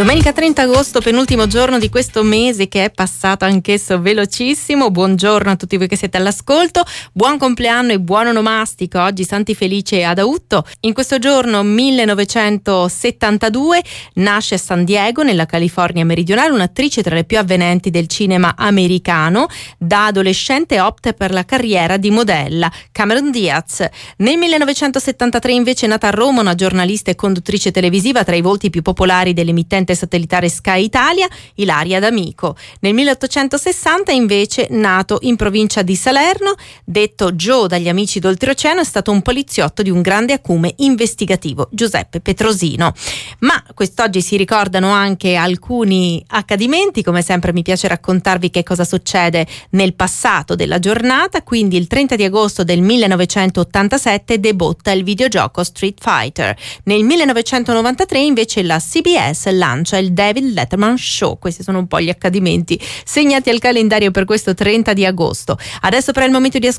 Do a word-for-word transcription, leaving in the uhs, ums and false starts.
Domenica trenta agosto, penultimo giorno di questo mese che è passato anch'esso velocissimo. Buongiorno a tutti voi che siete all'ascolto, buon compleanno e buon onomastico. Oggi Santi Felice ad Autto. In questo giorno millenovecentosettantadue nasce a San Diego, nella California meridionale, un'attrice tra le più avvenenti del cinema americano. Da adolescente opta per la carriera di modella, Cameron Diaz. Nel millenovecentosettantatré invece è nata a Roma una giornalista e conduttrice televisiva tra i volti più popolari dell'emittente satellitare Sky Italia, Ilaria D'Amico. Nel milleottocentosessanta invece, nato in provincia di Salerno, detto Joe dagli amici d'oltreoceano, è stato un poliziotto di un grande acume investigativo, Giuseppe Petrosino. Ma quest'oggi si ricordano anche alcuni accadimenti. Come sempre mi piace raccontarvi che cosa succede nel passato della giornata. Quindi il trenta di agosto del millenovecentottantasette debutta il videogioco Street Fighter. Nel millenovecentonovantatré invece la C B S lancia il David Letterman Show. Questi sono un po' gli accadimenti segnati al calendario per questo trenta di agosto. Adesso però è il momento di ascoltare